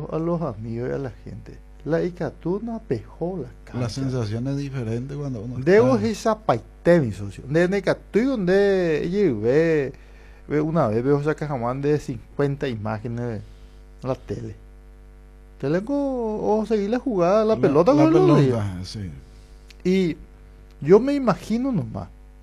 a los amigos y a la gente. La Icatuna pejó la cancha. La sensación es diferente cuando uno Debo está... esa paité, mi socio. De Necatuy donde llevé una vez veo esa cajamán de 50 imágenes en la tele. O seguir la jugada, la pelota la con los días. pelota, sí. Y yo me imagino nomás.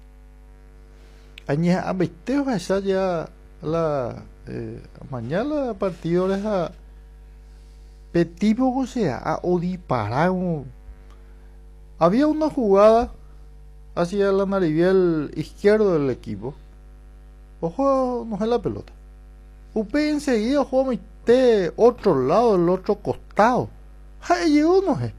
Añe a veiteo esa ya la mañana partido esa petivo o sea a o disparar había una jugada hacia la nariviel izquierdo del equipo. Ojo, no es la pelota. Upe enseguida ojo mete otro lado, el otro costado. Ay, llegó no es.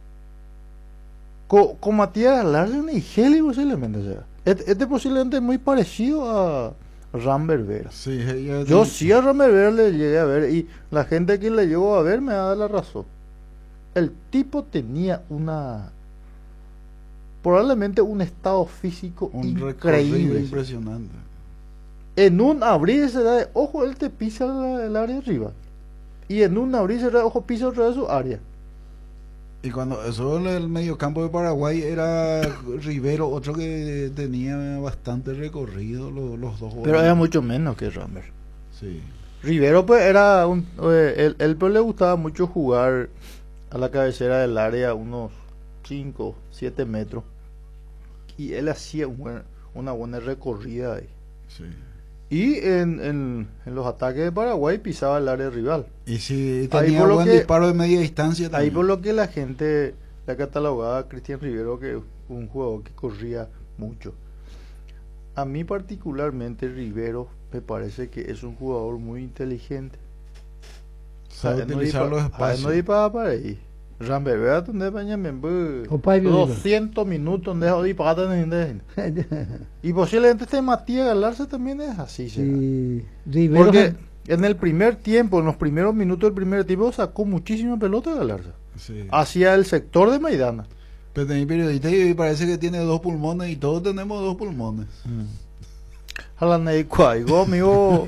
Con Matías Larsen y Heli posiblemente, o sea. Este posiblemente es muy parecido a Rambert Vera. Sí, Yo sí a Rambert Vera le llegué a ver y la gente que le llegó a ver me da la razón. El tipo tenía probablemente un estado físico increíble, impresionante. En un abrir y cerrar de ojo, él te pisa el área arriba. Y en un abrir y cerrar de ojo, pisa otra vez su área. Y cuando eso en el mediocampo de Paraguay era Rivero, otro que tenía bastante recorrido, los dos. Pero era mucho menos que Rambert. Sí. Rivero pues era él pues le gustaba mucho jugar a la cabecera del área unos 5, 7 metros. Y él hacía una buena recorrida ahí. Sí. Y en los ataques de Paraguay pisaba el área rival. Y sí, tenía buen disparo de media distancia también. Ahí por lo que la gente la catalogaba a Cristian Rivero que un jugador que corría mucho. A mí particularmente Rivero me parece que es un jugador muy inteligente. Sabe utilizar los espacios. No disparaba para ahí. Rambert Vera donde Benjamin 200 minutos donde disparaba. Y posiblemente este Matías Galarza también es así. Sí, porque en el primer tiempo, en los primeros minutos del primer tiempo sacó muchísima pelota Galarza. Sí. Hacia el sector de Maidana. Pero tenía periodista y parece que tiene 2 pulmones y todos tenemos 2 pulmones. A la Neicua, amigo.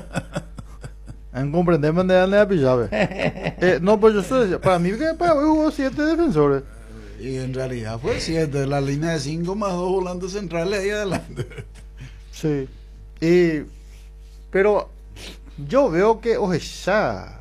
En comprendemos de Anea Pichave. No, pues yo sé, para mí que Paraguay jugó 7 defensores. Y en realidad fue 7, la línea de 5 más 2 volantes centrales ahí adelante. Sí. Pero yo veo que Ojezá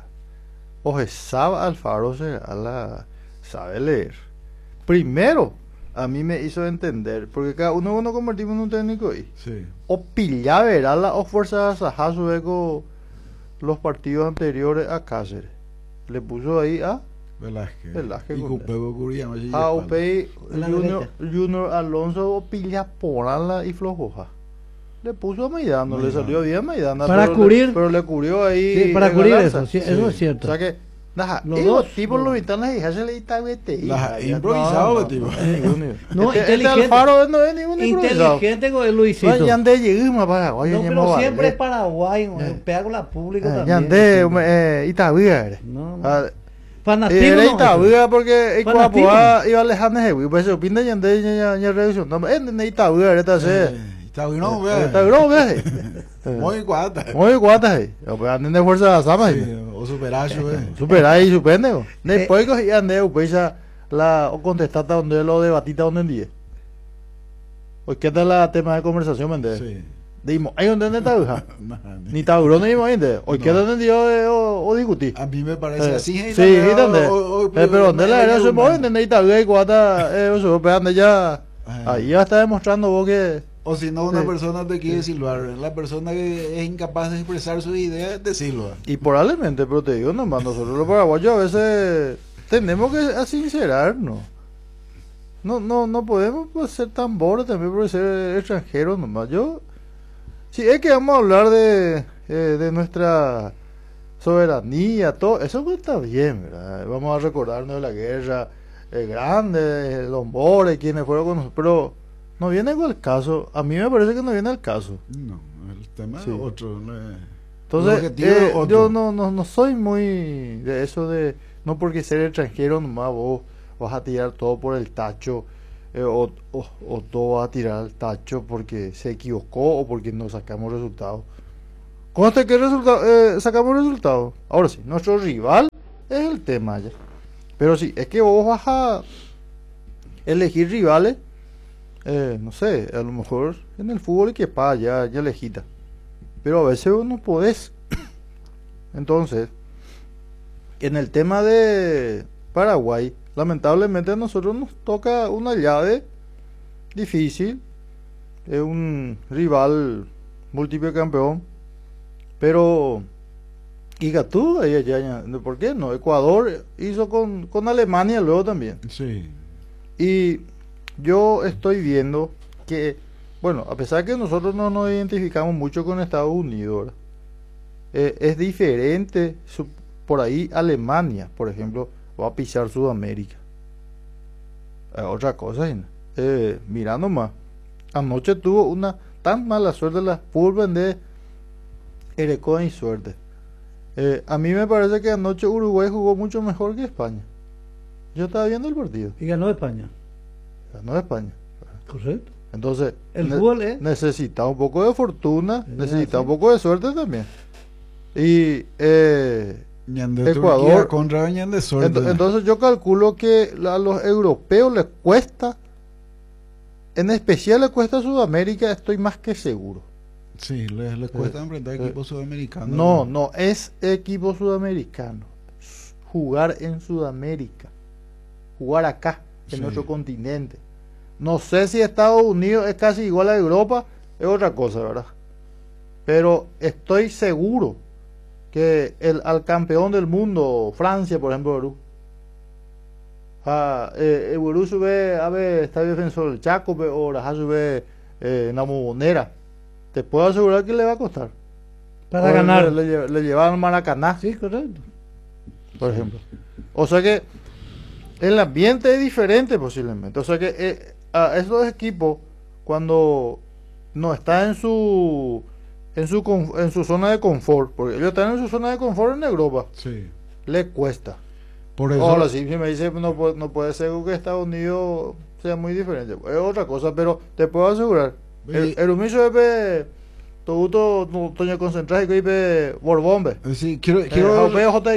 Alfaro sabe leer. Primero, a mí me hizo entender, porque cada uno nos convertimos en un técnico ahí. Sí. O pillaba verala o fuerza a Sajazo Eco los partidos anteriores a Cáceres. Le puso ahí a Velázquez y Cupego Curía. A Opey Junior Alonso o pilla porala y flojoja. Le puso a Maidana, le salió bien a Maidana. Para cubrir. Pero le cubrió ahí. Sí, para cubrir eso, sí, eso es cierto. O sea que, los dos tipos los ventanas y se le itabete. Improvisado, tipo. No, este Alfaro no es ningún improvisado. Inteligente con el Luisito. Ya ande lleguemos a Paraguay. No, pero siempre es Paraguay, pega con la pública también. Ya ande Itabía. No. Fanatismo. Era Itabía porque Ecuador iba alejando de Jehu. Pues se opina ya ande ya reducción. No, es Itabía, ahorita se. Itabía, ve. Muy guata. Muy guata, pues anden de fuerza de la sama. O superacho, Superar y supende. Después que ande pues o contestar donde lo debatita donde en día. Pues qué tal la tema de conversación, ¿me sí. Dimos, ¿hay un dónde está hija? Ni taburón ni imagínate. Hoy qué dónde dio o discutí. A mí me parece así. Sí, ¿y dónde? Pero donde la era su momento, ni taburón y cuata, eso, pegando ya. Ahí ya está demostrando vos que. O si no, una persona te quiere silbar. La persona que es incapaz de expresar sus ideas te silba. Y probablemente, pero te digo nomás, nosotros los paraguayos a veces tenemos que sincerarnos. No podemos pues, ser tan bordes también por ser extranjeros nomás. Si es que vamos a hablar de nuestra soberanía, todo eso pues está bien, ¿verdad? Vamos a recordarnos de la guerra grande, los Mores, quienes fueron con nosotros, pero no viene al caso. A mí me parece que no viene al caso. No, el tema sí. es otro. Entonces, yo no soy muy de eso de no porque ser extranjero nomás vos vas a tirar todo por el tacho o todo va a tirar al tacho porque se equivocó o porque no sacamos resultados. ¿Conste qué sacamos resultados? Ahora sí, nuestro rival es el tema ya. Pero sí, es que vos vas a elegir rivales, no sé, a lo mejor en el fútbol que ya elegita. Pero a veces vos no podés. Entonces, en el tema de Paraguay, lamentablemente a nosotros nos toca una llave difícil. Es un rival múltiple campeón. Pero, y Gatú, ¿por qué no? Ecuador hizo con Alemania luego también. Sí. Y yo estoy viendo que, bueno, a pesar que nosotros no nos identificamos mucho con Estados Unidos, ¿verdad? Es diferente, por ahí Alemania, por ejemplo, va a pisar Sudamérica. Otra cosa, mira nomás, anoche tuvo una tan mala suerte la fútbol de Erecó y suerte. A mí me parece que anoche Uruguay jugó mucho mejor que España. Yo estaba viendo el partido. Y ganó España. Ganó España. Correcto. Entonces, el fútbol necesita un poco de fortuna, necesita sí. un poco de suerte también. Y Ñande Ecuador Turquía contra Ñande suerte. Entonces yo calculo que a los europeos les cuesta, en especial les cuesta a Sudamérica, estoy más que seguro. Sí, les cuesta enfrentar equipos sudamericanos. No es equipo sudamericano. Jugar en Sudamérica. Jugar acá, en nuestro continente. No sé si Estados Unidos es casi igual a Europa, es otra cosa, ¿verdad? Pero estoy seguro que al campeón del mundo, Francia, por ejemplo, Eburú sube a ver Estadio Defensor del Chaco o la sube la Bombonera. Te puedo asegurar que le va a costar. Para ganar. Le llevaron Maracaná. Sí, correcto. Por ejemplo. O sea que el ambiente es diferente posiblemente. O sea que a esos equipos, cuando no están en su zona de confort, porque ellos están en su zona de confort en Europa, le cuesta. Por eso, ahora sí, si me dice no puede ser que Estados Unidos sea muy diferente, es otra cosa, pero te puedo asegurar, el humiso es todo Toño concentrado y Borbombe. Sí, quiero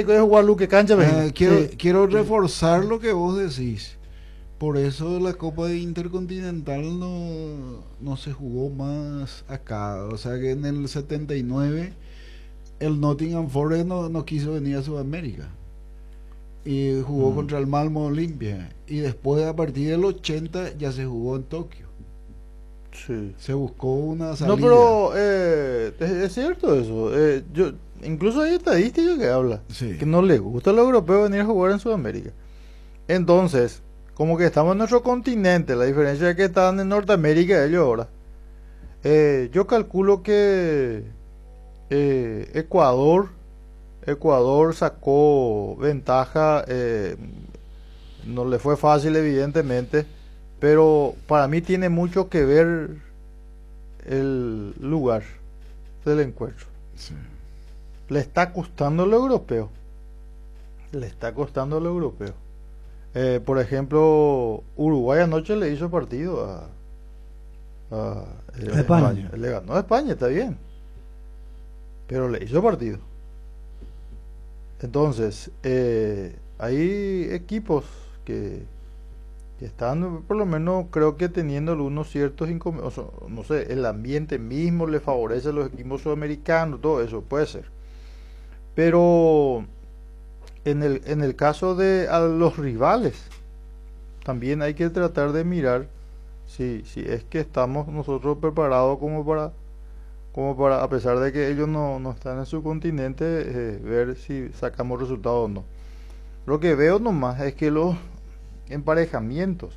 reforzar lo que vos decís. Por eso la Copa Intercontinental no se jugó más acá. O sea que en el 79 el Nottingham Forest no quiso venir a Sudamérica. Y jugó contra el Malmö Olimpia. Y después, a partir del 80, ya se jugó en Tokio. Sí. Se buscó una salida. No, pero es cierto eso. Incluso hay estadísticas que habla que no le gusta a los europeos venir a jugar en Sudamérica. Entonces, como que estamos en nuestro continente, la diferencia es que están en Norteamérica ellos ahora. Yo calculo que Ecuador sacó ventaja, no le fue fácil evidentemente, pero para mí tiene mucho que ver el lugar del encuentro. Sí. Le está costando lo europeo. Por ejemplo, Uruguay anoche le hizo partido a España. Le ganó a España, está bien, pero le hizo partido. Entonces, hay equipos que están, por lo menos, creo que teniendo algunos ciertos inconvenientes. No sé, el ambiente mismo le favorece a los equipos sudamericanos, todo eso puede ser. Pero en el caso de a los rivales, también hay que tratar de mirar si es que estamos nosotros preparados como para, a pesar de que ellos no están en su continente, ver si sacamos resultados o no. Lo que veo nomás es que los emparejamientos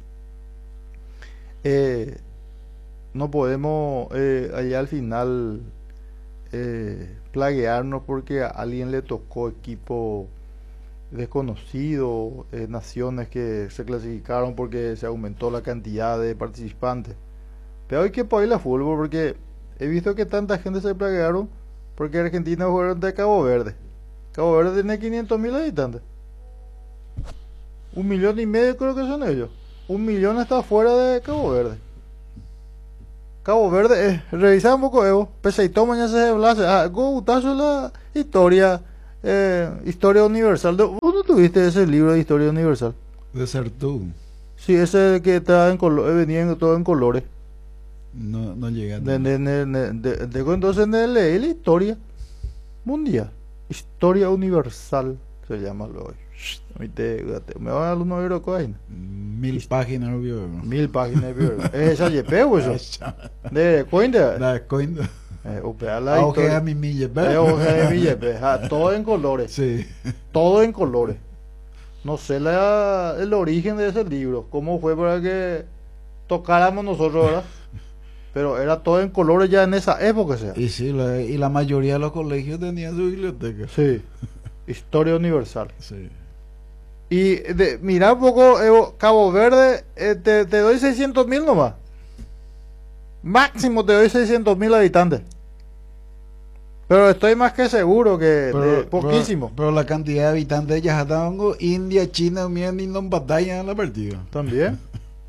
no podemos allá al final plaguearnos porque a alguien le tocó equipo desconocido, naciones que se clasificaron porque se aumentó la cantidad de participantes. Pero hay que poner la fútbol porque he visto que tanta gente se plaguearon porque Argentina jugaron de Cabo Verde. Cabo Verde tiene 500.000 habitantes. 1,5 millones creo que son ellos. 1 millón está fuera de Cabo Verde. Cabo Verde, revisa un poco Evo. Peseito mañana se blase. Gustazo la historia universal. Uno tuviste ese libro de historia universal? Desertú. Sí, ese que está en venía todo en colores. No llegué a Entonces leí la historia mundial, historia universal se llama lo hoy. Me va a dar unos euros coin. 1000 páginas no vio. 1000 páginas de esa YP o eso. De coin de La coin. opera la Auge historia. a mi mille. De mi YP, todo en colores. Sí. Todo en colores. No sé el origen de ese libro, cómo fue para que tocáramos nosotros, ¿verdad? Pero era todo en colores ya en esa época, o sea. Y sí, y la mayoría de los colegios tenían su biblioteca. Sí, historia universal. Sí. Y mira un poco, Cabo Verde, te doy 600.000 nomás. Máximo te doy 600.000 habitantes. Pero estoy más que seguro que poquísimo. Pero la cantidad de habitantes ya estaban con India, China, ni no batallan en la partida. También.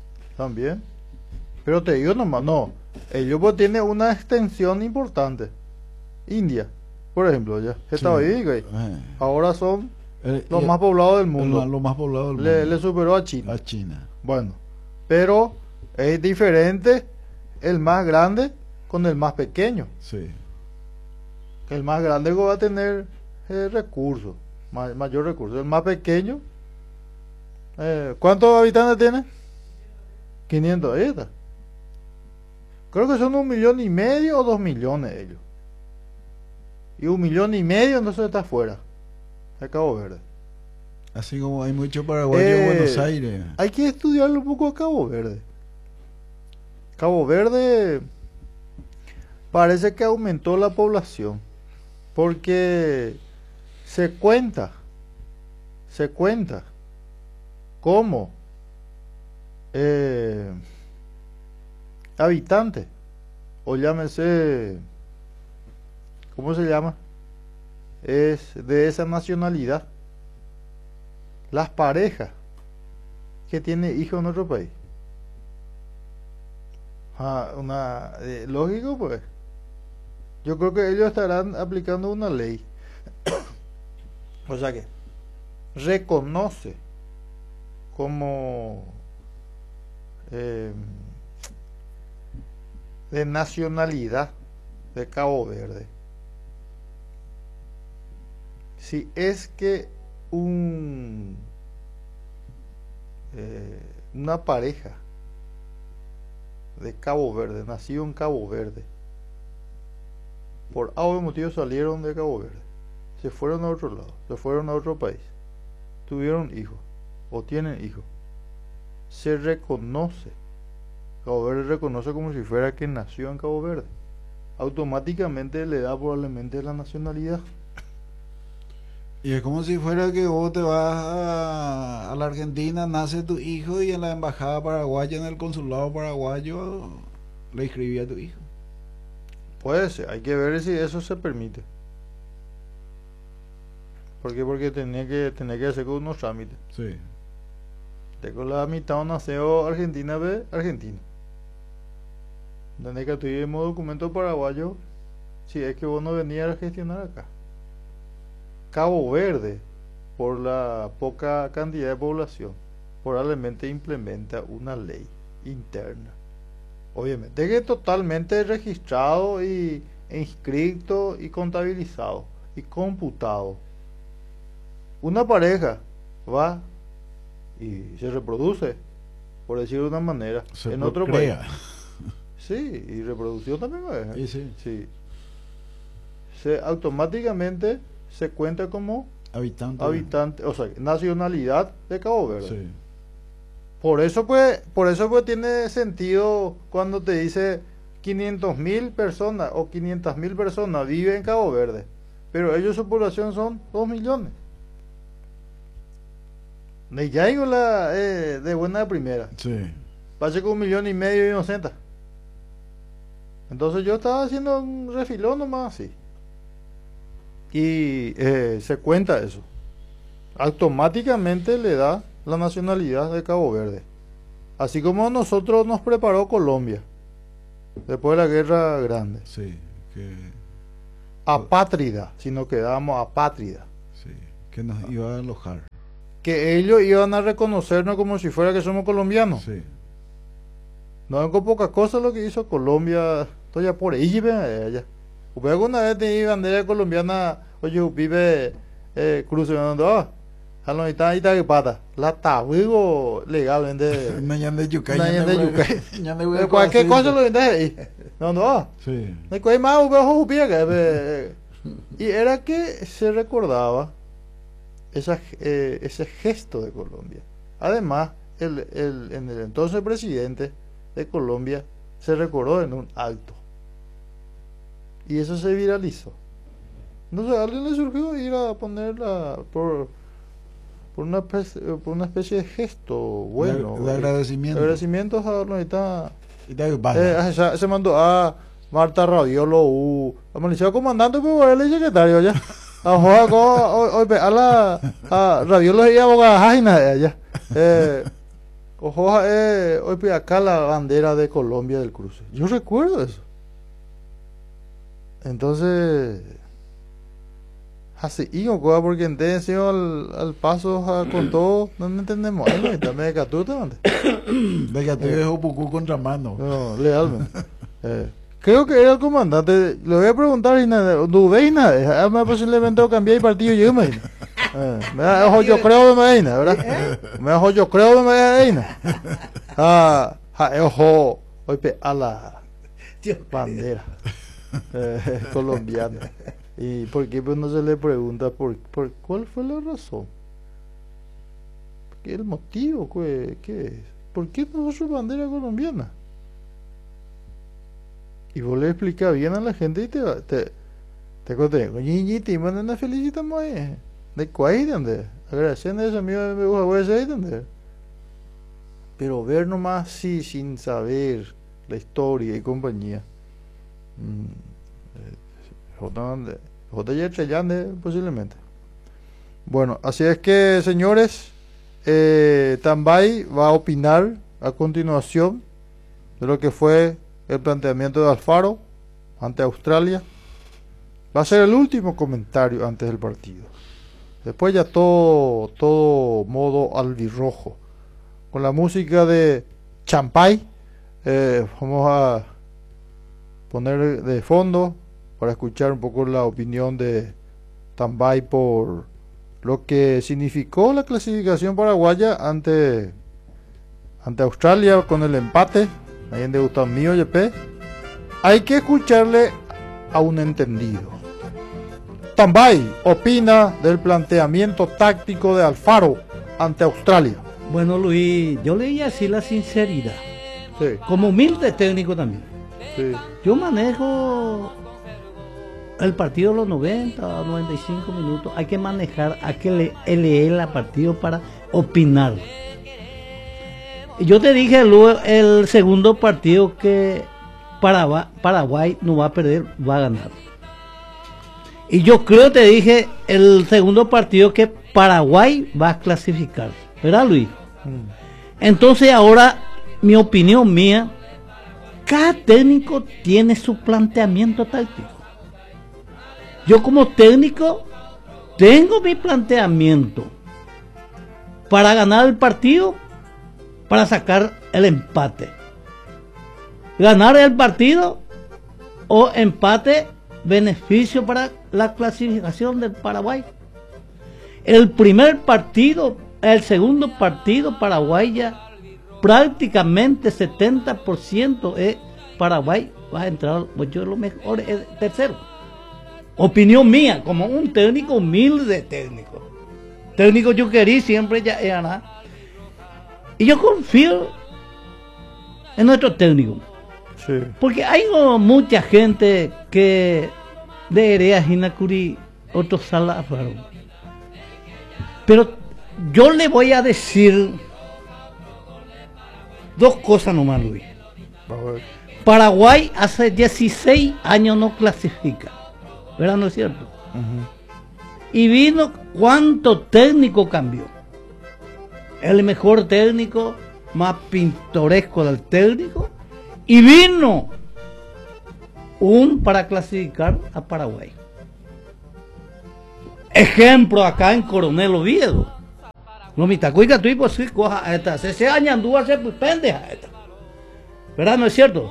Pero te digo nomás, no. Ellos pues tienen una extensión importante. India, por ejemplo, ya. Estaba ahí, güey. Ahora son los más poblados del mundo. Lo más poblado del mundo. Le superó a China. A China. Bueno, pero es diferente el más grande con el más pequeño. Sí. El más grande va a tener recursos, mayor recurso. El más pequeño, ¿cuántos habitantes tiene? 500, ahí está. Creo que son 1,5 millones o 2 millones ellos. Y 1,5 millones entonces está fuera de Cabo Verde. Así como hay mucho paraguayo en Buenos Aires. Hay que estudiarlo un poco a Cabo Verde. Cabo Verde parece que aumentó la población. Porque se cuenta como habitantes, o llámese, ¿cómo se llama? Es de esa nacionalidad, las parejas que tienen hijos en otro país. Lógico, pues. Yo creo que ellos estarán aplicando una ley. O sea que reconoce como de nacionalidad de Cabo Verde. Si es que una pareja de Cabo Verde, nacido en Cabo Verde, por algún motivo salieron de Cabo Verde, se fueron a otro lado, se fueron a otro país, tuvieron hijos o tienen hijos, se reconoce, Cabo Verde reconoce como si fuera que nació en Cabo Verde, automáticamente le da probablemente la nacionalidad. Y es como si fuera que vos te vas a la Argentina, nace tu hijo y en la embajada paraguaya, en el consulado paraguayo, le inscribí a tu hijo. Puede ser, hay que ver si eso se permite. Porque tenía que hacer con unos trámites. Sí. Tengo la mitad nació Argentina de Argentina. Tenés que tuviera documento paraguayo si es que vos no venías a gestionar acá. Cabo Verde, por la poca cantidad de población, probablemente implementa una ley interna. Obviamente que totalmente registrado e inscrito y contabilizado y computado. Una pareja va y se reproduce, por decirlo de una manera, en otro país. Sí, y reproducción también va a sí. Automáticamente se cuenta como habitante, o sea, nacionalidad de Cabo Verde. Sí. Por eso pues tiene sentido cuando te dice 500.000 personas o 500.000 personas viven en Cabo Verde, pero ellos su población son 2 millones. Ya digo de buena de primera. Sí. Pase con 1,5 millones de inocentes. Entonces yo estaba haciendo un refilón nomás así. Y se cuenta eso. Automáticamente le da la nacionalidad de Cabo Verde. Así como nosotros nos preparó Colombia después de la Guerra Grande. Sí, apátrida, si nos quedábamos apátrida. Sí, que nos iba a alojar. que ellos iban a reconocernos como si fuera que somos colombianos. Sí. No es con poca cosa lo que hizo Colombia. Estoy ya por ahí, allá. Upe alguna vez tenía bandera colombiana, oye, vive cruzando, Jalonita y Taguipata. La tabuigo legalmente. Nayan de Yucay. Nayan de Yucay. Nayan de Cualquier cosa lo vendes ahí. No. Sí. No hay más, y era que se recordaba ese gesto de Colombia. Además, en el entonces presidente de Colombia se recordó en un acto. Y eso se viralizó. Entonces a alguien le surgió ir a ponerla por una especie de gesto bueno. De agradecimiento. Agradecimientos a Lolita. Y de Se mandó a Marta Raviolo, a Mauricio comandante, pues él es secretario ya. A Raviolo y abogada Jaina allá. Hoy acá la bandera de Colombia del cruce. Yo recuerdo eso. Entonces, así, porque entonces al paso con todo, no entendemos. También de Catuta, ¿dónde? De Catuta es Opucú contra mano. No, lealmente. Creo que era el comandante. Le voy a preguntar, ¿no veis nada? Posiblemente lo cambié el partido yo, imagino. Yo creo de Medina, ¿verdad? Yo creo de Medina. Ojo, hoy a la bandera colombiana. ¿Y por qué pues no se le pregunta por cuál fue la razón? ¿Qué es el motivo? ¿Qué es? ¿Por qué no es su bandera colombiana? Y vos le explicas bien a la gente y te conté, ñiñita, y mandan a felicitamos ahí. ¿De cuál? ¿Dónde? Agradeciendo a ese amigo de mi voy a decir, ¿dónde? Pero ver nomás sí, sin saber la historia y compañía. J.J. Trellande, posiblemente. Bueno, así es que, señores, Tambay va a opinar a continuación de lo que fue el planteamiento de Alfaro ante Australia. Va a ser el último comentario antes del partido. Después ya todo modo albirrojo. Con la música de Champay, vamos a poner de fondo para escuchar un poco la opinión de Tambay por lo que significó la clasificación paraguaya ante Australia con el empate. Ahí en Gustavo mío, YP. Hay que escucharle a un entendido. Tambay opina del planteamiento táctico de Alfaro ante Australia. Bueno, Luis, yo le voy a decir la sinceridad. Sí. Como humilde técnico también. Sí. Yo manejo el partido de los 90, 95 minutos. Hay que manejar, hay que leer el partido para opinar. Yo te dije el segundo partido que Paraguay no va a perder, va a ganar. Y yo creo, te dije, el segundo partido que Paraguay va a clasificar. ¿Verdad, Luis? Entonces ahora, mi opinión mía, cada técnico tiene su planteamiento táctico. Yo como técnico tengo mi planteamiento para ganar el partido, para sacar el empate. Ganar el partido o empate, beneficio para la clasificación del Paraguay. El primer partido, el segundo partido, Paraguay ya prácticamente 70% es Paraguay va a entrar, pues yo lo mejor es tercero. Opinión mía, como un técnico humilde técnico yo quería siempre ya ganar. Y yo confío en nuestro técnico. Sí. Porque hay mucha gente que de Herea, Jinacuri, otros salas. Pero yo le voy a decir dos cosas nomás, Luis. Paraguay hace 16 años no clasifica. ¿Verdad? ¿No es cierto? Y vino cuánto técnico cambió. El mejor técnico, más pintoresco del técnico, y vino para clasificar a Paraguay. Ejemplo acá en Coronel Oviedo. No me tacuica tú y pues sí, coja esta. Se añandúa, se pendeja esta. ¿Verdad? ¿No es cierto?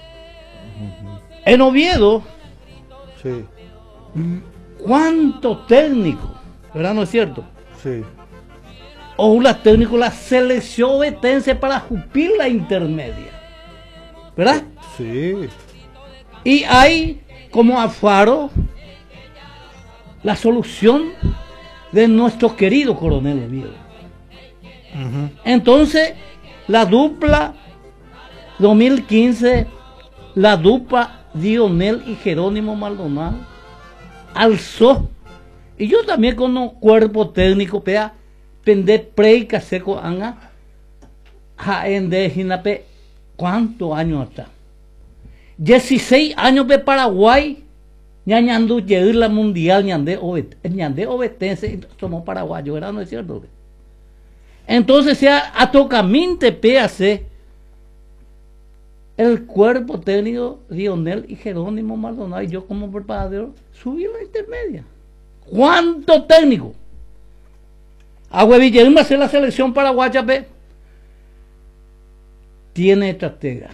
En Oviedo, Sí, ¿cuántos técnicos? ¿Verdad? ¿No es cierto? sí. O un técnico la selección ovetense para jupir la intermedia. ¿Verdad? Sí. Y hay como Alfaro la solución de nuestro querido coronel Oviedo. Ujú. Entonces, la dupla 2015, la dupla Dionel y Jerónimo Maldonado alzó. Y yo también con un cuerpo técnico, pea, pende preica seco anga, jaende jinape, ¿cuántos años hasta? 16 años de Paraguay, ñañando llegar la mundial, ñande obetense, somos paraguayos, ¿verdad? ¿No es cierto? Entonces, sea a tocaminte PAC, el cuerpo técnico Dionel y Jerónimo Maldonado, y yo como preparador, subí la intermedia. ¿Cuánto técnico? Agüevillerín va a ser la selección paraguaya, pe. Tiene estratega,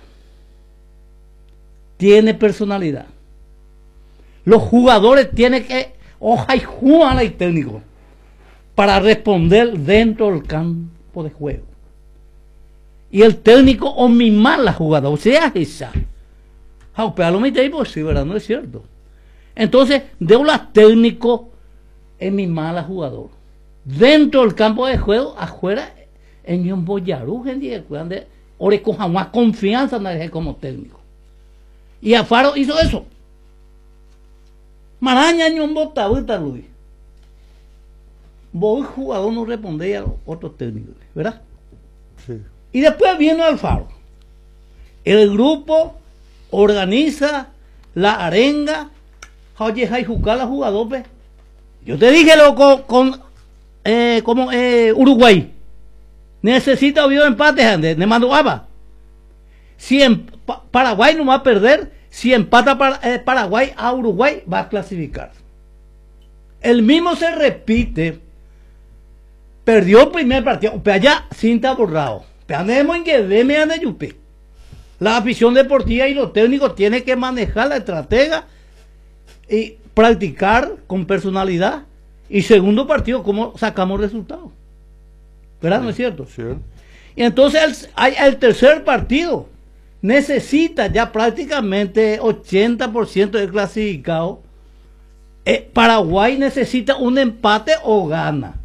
tiene personalidad. Los jugadores tienen que, ojalá y jugar al técnico para responder dentro del campo de juego. Y el técnico o mimar la jugada, o sea, esa. Pero lo mete ahí, pues sí, ¿verdad? No es cierto. Entonces, de un técnico es mimar la jugador. Dentro del campo de juego, afuera, en un boyarú, gente, ahora coja más confianza en él como técnico. Y Alfaro hizo eso. Maraña ni un botabuta, Luis. Vos jugador no respondía a los otros técnicos, ¿verdad? Sí. Y después viene Alfaro. El grupo organiza la arenga. Oye, hay jugar a jugadores. Yo te dije, loco, como Uruguay. Necesita un empate, de Manduaba. Si Paraguay no va a perder, si empata Paraguay a Uruguay, va a clasificar. El mismo se repite. Perdió el primer partido, pero allá cinta borrado. La afición deportiva y los técnicos tienen que manejar la estratega y practicar con personalidad. Y segundo partido, cómo sacamos resultados. ¿Verdad? ¿No es cierto? Cierto. Y entonces el tercer partido necesita ya prácticamente 80% de clasificado. Paraguay necesita un empate o gana.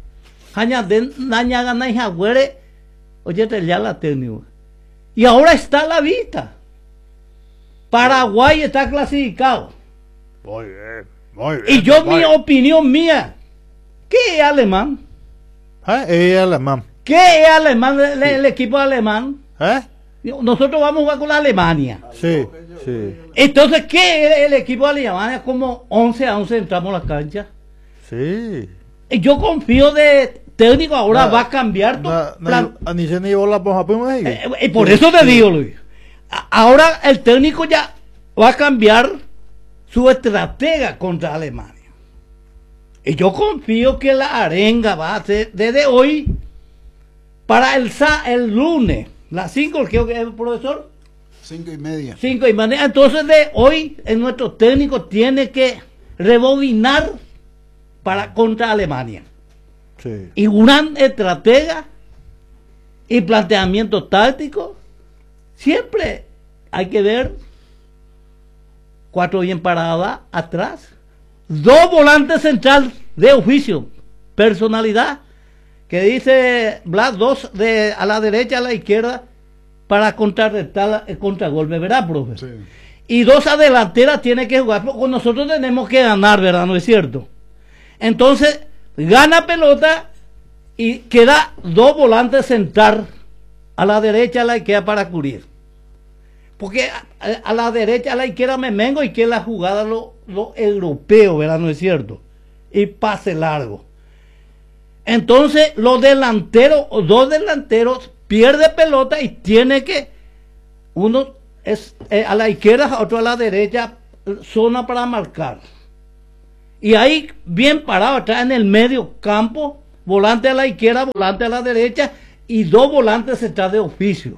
Oye, ya la técnica. Y ahora está a la vista. Paraguay está clasificado. Muy bien, muy bien. Y yo, mi opinión mía, ¿qué es alemán? Es alemán. ¿Qué es alemán, el equipo alemán? Nosotros vamos a jugar con la Alemania. Sí, sí. Entonces, ¿qué es el equipo de Alemania? Como 11-11 entramos a la cancha. Sí. Y yo confío de técnico, ahora va a cambiar tu plan. Y Por eso te digo, Luis. Ahora el técnico ya va a cambiar su estratega contra Alemania. Y yo confío que la arenga va a ser desde hoy para el lunes, las 5, creo que es el profesor. 5:30. 5:30. Entonces de hoy nuestro técnico tiene que rebobinar contra Alemania. Sí. Y una estratega y planteamiento táctico, siempre hay que ver 4 bien paradas atrás, 2 volantes central de oficio, personalidad, que dice Blas, 2 a la derecha, a la izquierda, para contrarrestar el contragolpe, ¿verdad, profe? Sí. Y 2 a delanteras tiene que jugar, porque nosotros tenemos que ganar, ¿verdad? ¿No es cierto? Entonces, gana pelota y queda 2 volantes central a la derecha, a la izquierda para cubrir. Porque a la derecha, a la izquierda me vengo y que la jugada lo europeo, ¿verdad? ¿No es cierto? Y pase largo. Entonces, los delanteros, 2 delanteros, pierde pelota y tiene que, uno es a la izquierda, otro a la derecha, zona para marcar. Y ahí, bien parado, atrás en el medio campo, volante a la izquierda, volante a la derecha y 2 volantes centrales de oficio.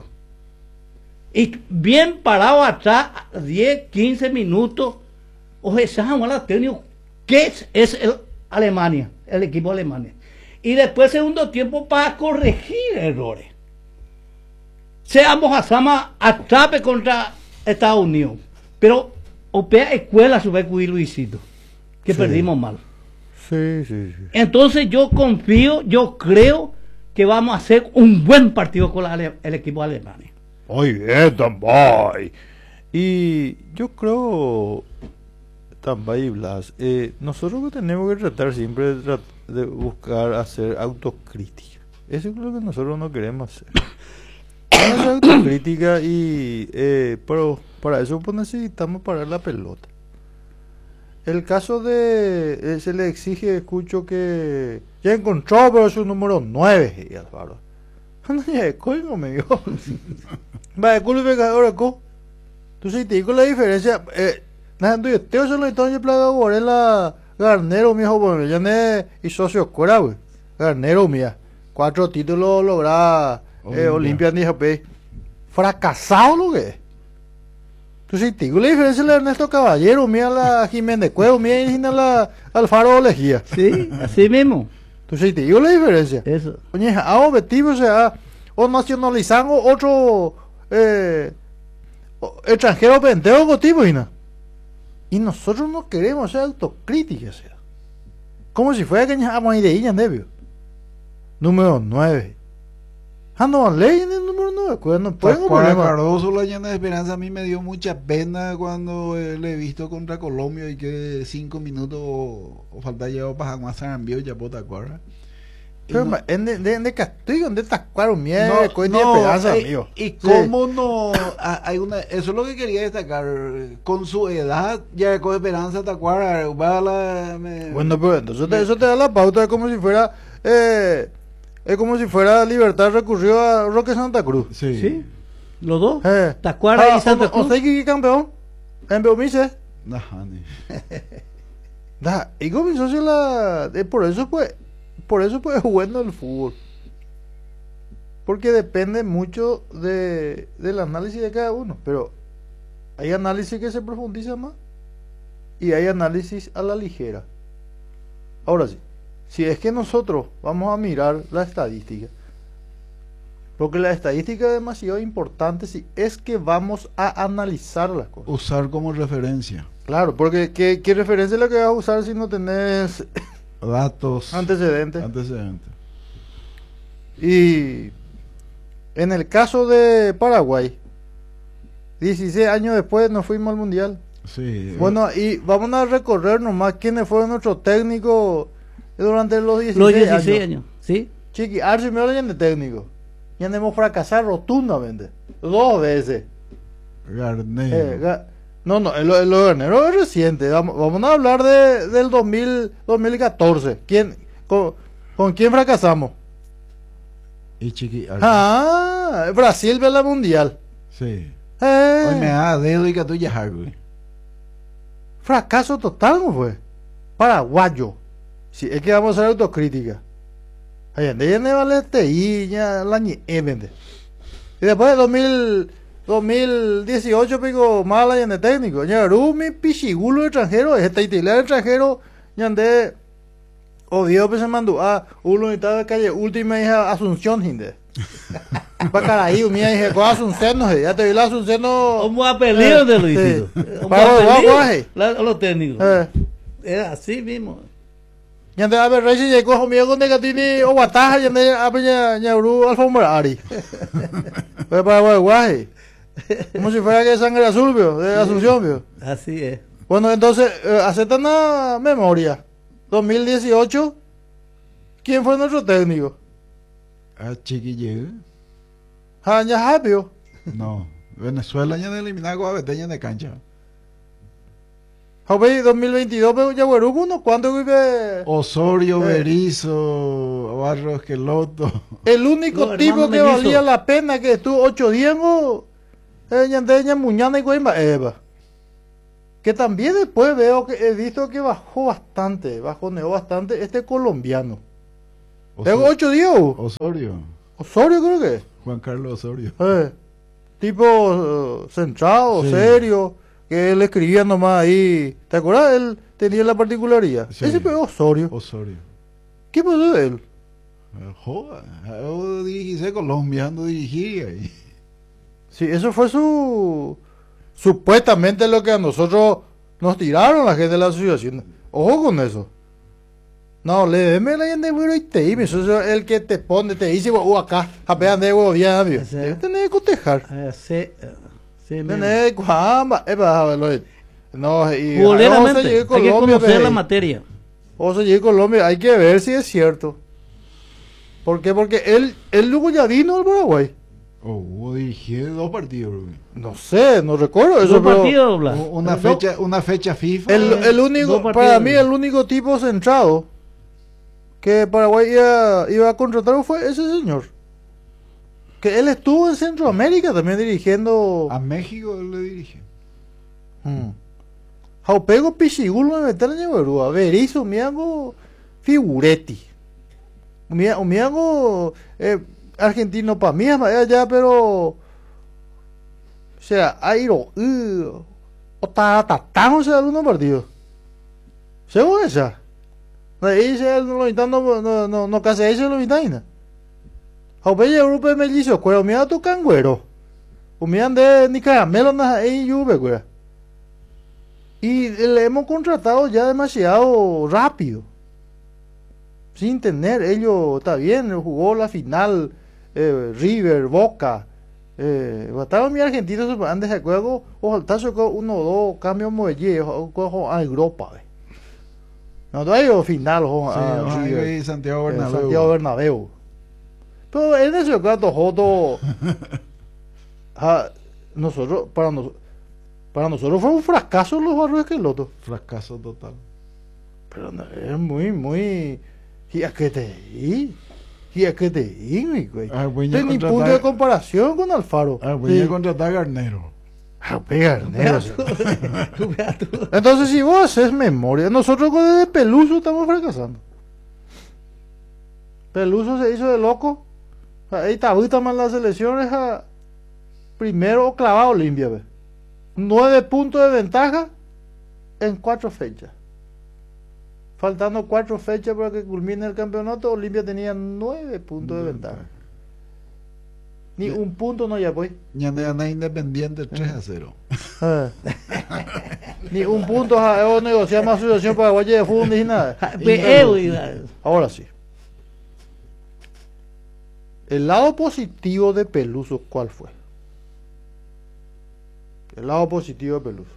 Y bien parado atrás, 10, 15 minutos, o sea, la técnico, ¿qué es el Alemania, el equipo de Alemania? Y después segundo tiempo para corregir errores. Seamos Asama atrape contra Estados Unidos, pero opea escuela su vez y Luisito, que Sí. perdimos mal. Sí, sí, sí. Entonces yo confío, yo creo que vamos a hacer un buen partido con el equipo de Alemania. Muy bien, Tambay. Y yo creo, Tambay y Blas, nosotros que tenemos que tratar siempre de buscar hacer autocrítica. Eso es lo que nosotros no queremos hacer. Vamos a hacer autocrítica pero para eso pues necesitamos parar la pelota. El caso de se le exige, escucho que ya encontró, pero es un número 9, y Alvaro. No, ya coño me dio. Va, disculpe, ahora co. Tú sí te digo la diferencia. Nada, tú yo solo entonces plaga la Garnero, mijo, bueno, ya ne y socio cuera, güey. Garnero, mía. 4 títulos logra Olimpia ni JP. Fracasado lo que es. Tú sí te digo la diferencia de Ernesto Caballero, mía la Jiménez Cuevo, mía y la Alfaro Lejía. Sí, así mismo. Tú sí te digo la diferencia. Eso. Oye, objetivo, o sea, o nacionalizamos otro extranjero pendejo contigo, y nosotros no queremos hacer autocrítica, o sea. Como si fuera que ñamos ahí de ella, Nevio. Número 9. No ley en el número 9, pues no pueden Para Cardoso, la llena de esperanza, a mí me dio mucha pena cuando le he visto contra Colombia y que 5 minutos o falta llegado para Juan Sarambio y ya por Tacuara. Pero no, de castigo, de tacuaro, mierda, de esperanza, amigo. Y cómo no, hay una, eso es lo que quería destacar, con su edad, ya con esperanza Tacuara, Bueno, pero entonces eso te da la pauta, es como si fuera, es como si fuera Libertad recurrió a Roque Santa Cruz. Sí. Sí, los dos, Tacuara y Santa Cruz. ¿O qué campeón? En Beomise. Ajá, ni. Y comenzó a ser por eso pues jugando el fútbol. Porque depende mucho del análisis de cada uno. Pero hay análisis que se profundiza más y hay análisis a la ligera. Ahora sí, si es que nosotros vamos a mirar la estadística, porque la estadística es demasiado importante si es que vamos a analizar las cosas. Usar como referencia. Claro, porque ¿qué referencia es la que vas a usar si no tenés datos, antecedentes? Antecedentes. Y en el caso de Paraguay, 16 años después nos fuimos al Mundial. Sí. Bueno, y vamos a recorrer nomás quiénes fueron nuestros técnicos durante los 16 años. ¿Sí? Chiqui, Arce me hablan de técnico. Ya hemos fracasado rotundamente. 2 veces. Garnero. No, lo de Garnero es reciente. Vamos a hablar del 2014. ¿Con quién fracasamos? Y Chiqui. Brasil ve la mundial. Sí. Hoy me da dedo y que tú ya güey. Fracaso total, ¿no fue? Paraguayo. Sí, es que vamos a hacer autocrítica. Allende vale ya la vende. Y después de 2018 pico mala y en el técnico. Ya mi pichigulo extranjero, es titular extranjero, ya ande obvio pues se mandó uno y tal calle última hija Asunción hinde. Para caraí, mía dije, con Asunción no sé, ya te vi la Asunción no. Vamos a pelear de Luisito. Los técnicos. Era así mismo. Ya ande a ver rey si llegó conmigo con negatini o guataja ya ande a ver ya uru alfombra ari. Fue para guaje. Como si fuera que sangre azul, vio, de Asunción, vio. Así es. Bueno, entonces, aceptan la memoria. 2018, ¿quién fue nuestro técnico? Chiquille. Ya Japio. No, Venezuela ya de eliminar a Beteña de cancha. Joven, 2022, pero ya uno, ¿cuánto vive? Osorio, Berizo, Barros Queloto. El único tipo que valía la pena que estuvo 8 días en Muñana y Guayma, Eva. Que también después veo que he visto que bajoneó bastante este colombiano. Es 8 días. Osorio. Osorio creo que es. Juan Carlos Osorio. Tipo centrado, Sí. serio, que él escribía nomás ahí. ¿Te acuerdas? Él tenía la particularidad. Sí. Ese fue Osorio. Osorio. ¿Qué pasó de él? Joda, yo dirigí Colombia, ando dirigir ahí. Sí, eso fue supuestamente lo que a nosotros nos tiraron la gente de la asociación. Ojo con eso. No, le deme la gente de y te dime, eso es el que te pone, te dice, acá, apenas de huevo, bien, amigo. Sí. Tenés que cotejar. Sí, Tenés que, no, y futboleramente, o se llegue hay que Colombia, conocer pe. la materia. O se llegue Colombia, hay que ver si es cierto. ¿Por qué? Porque él luego ya vino al Paraguay. Hubo dirigí 2 partidos, bro. No sé, no recuerdo eso, ¿Dos pero partidos, Blas? Una fecha FIFA. el único, dos partidos. para mí el único tipo centrado que Paraguay iba a contratar fue ese señor. Que él estuvo en Centroamérica también dirigiendo. A México él le dirige. Jaupego Pichigulo me meter en Ñeverúa, Berizo, Miago, Figuretti. Miago, argentino para mí es más allá, pero. O sea, Airo, o Tatatán, o sea, algunos partidos. ¿Según esa? Ahí se no casi ahí se lo vitaina. Jaupeye grupo de mellizo, cuero, mira tu cangüero. Umian de ni caramelo na ahí lluvia, cuera. Y le hemos contratado ya demasiado rápido. Sin tener, ellos, está bien, jugó la final, River, Boca. Estaba mi argentino antes de juego, o el tazo 1 o 2 cambios muelle, o a Europa. No hay final, Sí, Santiago Bernabéu. Santiago Bernabéu. Pero en ese caso, Joto, para nosotros fue un fracaso los barrios Esqueloto. Fracaso total. Pero no, es muy. Y a que te di, güey. Voy a No hay ni contratar- punto de comparación con Alfaro. Voy a contratar a Garnero. Garnero, sí. Entonces, si vos haces memoria, nosotros con el de Peluso estamos fracasando. Peluso se hizo de loco. Ahí está más las elecciones. Primero clavado Olimpia, ve. 9 puntos de ventaja en 4 fechas. Faltando 4 fechas para que culmine el campeonato, Olimpia tenía 9 puntos de ventaja. Ni un punto no ya voy. Ñandana Independiente 3-0. Ni un punto negociamos Asociación Paraguaya de Fútbol ni nada. Ahora sí. El lado positivo de Peluso, ¿cuál fue? El lado positivo de Peluso.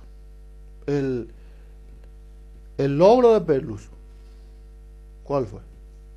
El logro de Peluso. ¿Cuál fue?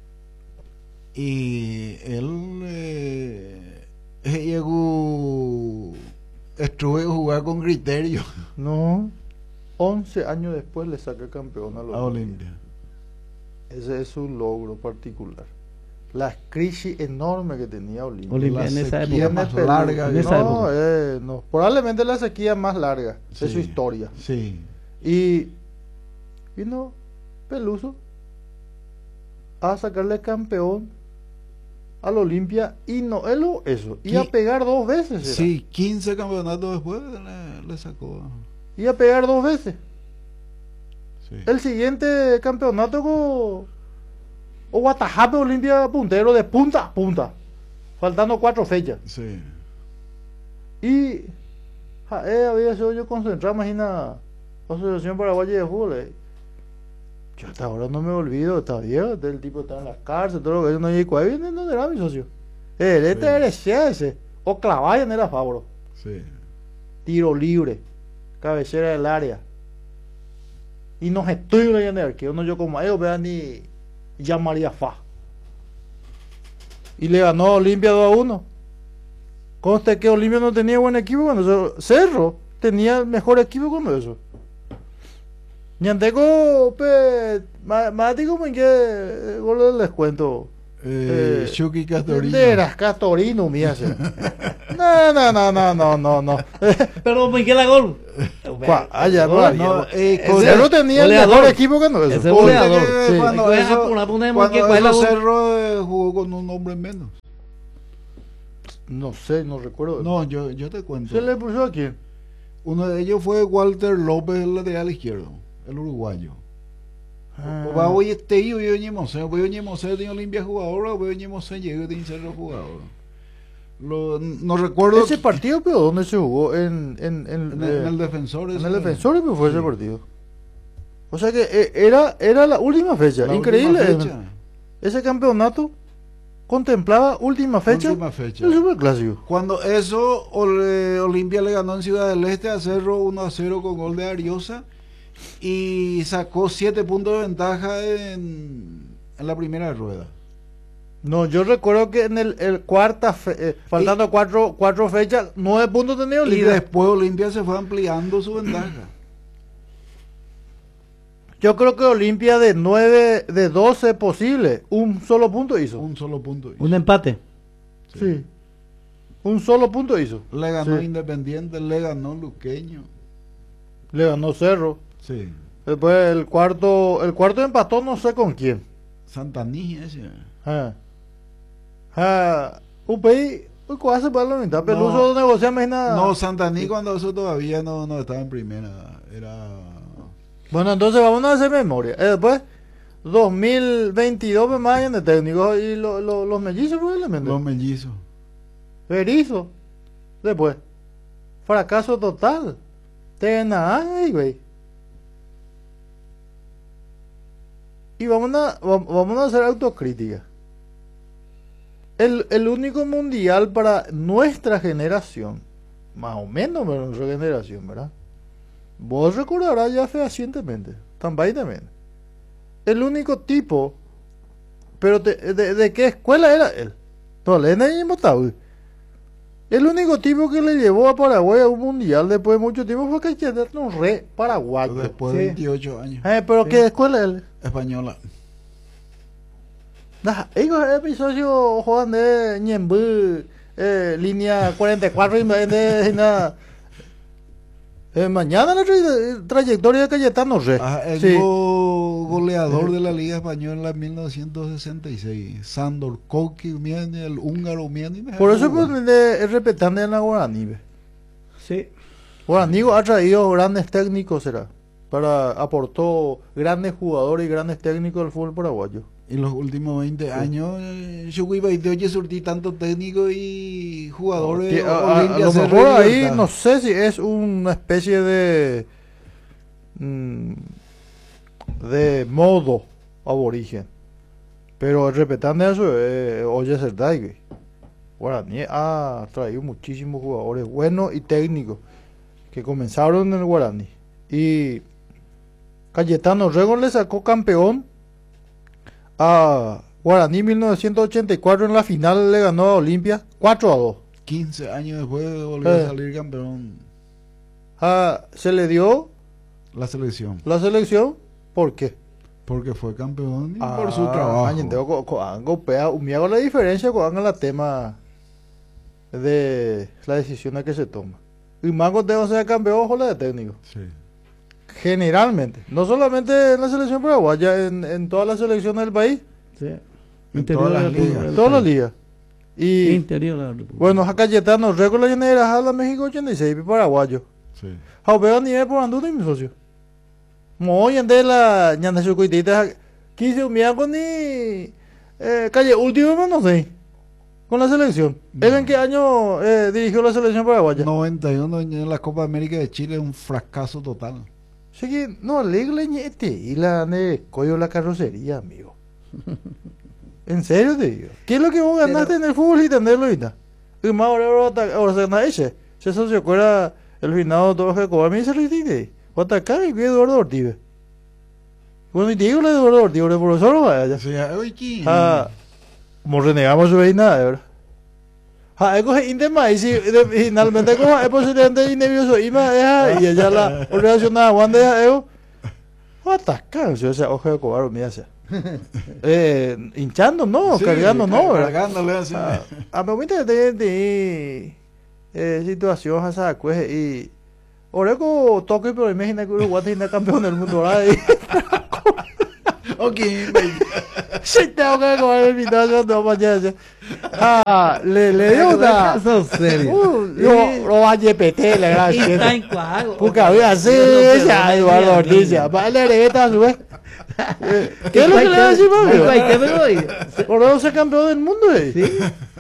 Y él llegó, estuvo a jugar con criterio No. 11 años después le saca campeón a a Olimpia. Ese es su logro particular. La crisis enorme que tenía Olimpia. Olimpia La en esa sequía época. más larga En que- esa No, época. no. Probablemente la sequía más larga de Sí. su historia. Sí. Y vino Peluso a sacarle campeón al Olimpia y no eso. Y a ¿Qué? pegar 2 veces. era. Sí, 15 campeonatos después le sacó. Y a pegar 2 veces. Sí. El siguiente campeonato o Guatajape Olimpia puntero de punta a punta. Faltando 4 fechas. Sí. Y había sido yo concentrado, imagina, Asociación Paraguaya de Fútbol. Yo hasta ahora no me olvido, está viejo, el tipo está en la cárcel, todo lo que yo no llego ahí, no era mi socio. ese, o Clavaya en era Fabro. Sí. Tiro libre, cabecera del área. Y nos estoy leyendo el arquero, no yo como ellos vean ni llamaría Fa. Y le ganó a Olimpia 2-1. Conste que Olimpia no tenía buen equipo cuando eso. Cerro tenía el mejor equipo cuando eso. Ñanteco, más digo en qué gol les cuento. Chucky Castorino. Eras Castorino, mía. No. Pero ¿por qué la gol? Ya, No, Cerro tenía el goleador. mejor equipo que no eso. Ese goleador. Sí. Cuando Hay que eso, apurar, poner cuando que cuál es eso la- Cerro jugó con un hombre menos. No sé, no recuerdo. No, yo te cuento. ¿Se le puso a quién? Uno de ellos fue Walter López, el lateral izquierdo, el uruguayo. Va hoy este yo ñemose, voy ñemose de Olimpia jugador, voy ñemose llegué de Cerro jugador. No recuerdo Ese partido, pero ¿dónde se jugó? En el defensor. En el defensor pero fue ese partido. O sea que era la última fecha. La Increíble. última fecha. Ese campeonato contemplaba última fecha. Última fecha. El superclásico. Cuando eso, Olimpia le ganó en Ciudad del Este a Cerro 1-0 con gol de Ariosa y sacó 7 puntos de ventaja en la primera rueda. No, yo recuerdo que en el cuarta, faltando cuatro fechas, 9 puntos tenía Y Olimpia. después Olimpia se fue ampliando su ventaja. Yo creo que Olimpia de 12 posible, un solo punto hizo. Un solo punto. Un empate. Sí. Un solo punto hizo. Le ganó Sí. Independiente, le ganó Luqueño. Le ganó Cerro. Sí. Después el cuarto empató no sé con quién. Santaní ese. UPI, ¿cuál se puede la mitad? Peluso negocia más nada. No, Santaní cuando eso todavía no estaba en primera. Era. Bueno, entonces vamos a hacer memoria. Después, 2022 me vayan de técnicos y los mellizos probablemente. Los mellizos. Berizzo. Después, fracaso total. Ay, güey. Y vamos a hacer autocrítica. El único mundial para nuestra generación, más o menos para nuestra generación, ¿verdad? Vos recordarás ya fehacientemente, también. El único tipo, pero ¿de qué escuela era él? El único tipo que le llevó a Paraguay a un mundial después de mucho tiempo fue Cayetano Re paraguayo. Después de Sí. 28 años. Pero Sí. ¿qué escuela él? Española. Ellos episodio juegan de Ñembú, línea 44 y nada. Mañana la trayectoria de Cayetano Re. El Sí. goleador de la Liga Española en 1966. Sandor Koki, el húngaro. Por eso pues respetando en la Guaraní. Sí. Guaraní ha traído grandes técnicos, será. Aportó grandes jugadores y grandes técnicos del fútbol paraguayo. En los últimos 20 años, yo surtí tanto técnico y jugadores. A lo mejor ahí no sé si es una especie de modo aborigen, pero respetando eso, oye, es verdad, güey. Guaraní ha traído muchísimos jugadores buenos y técnicos que comenzaron en el Guaraní. Y Cayetano Rego le sacó campeón a Guaraní 1984 en la final, le ganó a Olimpia 4-2. 15 años después volvió a salir campeón. Se le dio la selección. ¿Por qué? Porque fue campeón y por su trabajo. Me hago la diferencia con el tema de la decisión que se toma. Y Mango debe ser campeón ojo de técnico. Sí. Generalmente, no solamente en la selección paraguaya, en todas las selecciones del país. Sí. En todas las ligas. En todas las ligas. Y Interior de la República. bueno, a Cayetano récord la llanera a la México 86 paraguayo. Sí. Jaupeo nivel por anduta y mi socio. Como hoy en día la ñanda chucuitita 15 miago ni calle último no sé. Con la selección. ¿Él en qué año dirigió la selección paraguaya? 91 en la Copa América de Chile, un fracaso total. Sí que no le ñete y la ne coyo la carrocería, amigo. En serio te digo. ¿Qué es lo que vos ganaste en el fútbol y tenerlo ahorita? Y más ahora se gana ese. Si eso se acuerda el finado todo que cobra mi se retire. O atacar y Eduardo Ortiz. Bueno, y te digo la de Eduardo Ortiz, el profesor no vaya. Sí, oye, como renegamos su nada, de verdad. Es que intema y si finalmente como es posiblemente nervioso y más y ella la relacionada Juan de ego atacar, o sea, ojo de cobarde mira sea. Hinchando no, sí, cargando no, ¿verdad? Cargándole así. A mí me de situaciones a y Oreco toque, pero imagina que Uruguay tiene campeón del mundo, ¿verdad? Ok, Sí, tengo que comer el invitación, no mañana. Le dio una. Eso es serio. Lo va a GPT, le Y está gracias. en cuadro. Porque había así, ya, Eduardo Ortiz, ya. Vale, hereta, su vez. ¿Qué es lo que le decimos, amigo? Por eso es campeón del mundo, Sí.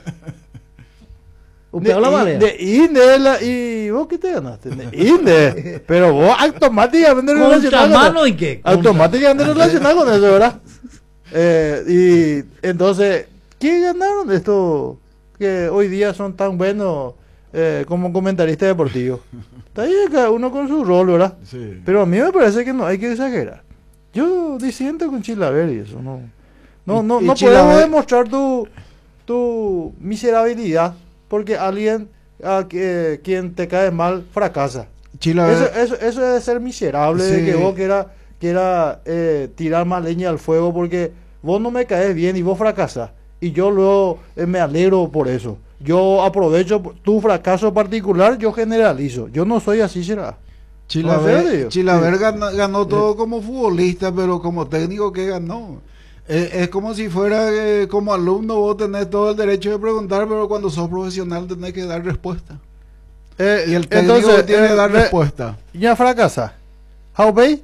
¿Usted habla vale? De Inde, y vos qué te ganaste. De Inde. Pero vos automáticamente ¿Con relacionado chamano y qué? automáticamente relacionado con eso, ¿verdad? Y entonces, ¿qué ganaron de esto que hoy día son tan buenos como comentaristas deportivos? Está ahí cada uno con su rol, ¿verdad? Sí. Pero a mí me parece que no hay que exagerar. Yo disiento con Chilaver y eso, no. No podemos Chilaver- demostrar tu miserabilidad porque alguien quien te cae mal fracasa. Chilaver, Eso es de ser miserable, Sí. de que vos quiera tirar más leña al fuego porque vos no me caes bien y vos fracasás. Y yo luego me alegro por eso. Yo aprovecho tu fracaso particular, yo generalizo. Yo no soy así, será. Chilaver Sí. ganó todo como futbolista, pero como técnico, ¿qué ganó? Es como si fuera como alumno, vos tenés todo el derecho de preguntar, pero cuando sos profesional tenés que dar respuesta. Y el técnico tiene que dar respuesta. Ya fracasa. How bay?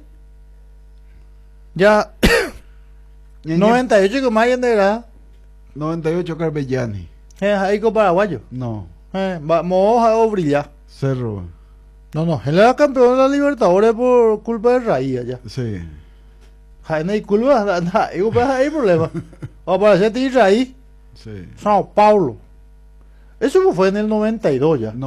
Ya 98 que más de edad. 98 Carpellani. Ahí con paraguayo. No, Vamos a brillar. Cerro. No, él era campeón de la Libertadores por culpa de Raí allá. Sí. No hay culpa, no hay problema. Aparece de Raí, Sí. Sao Paulo. Eso fue en el 92 ya.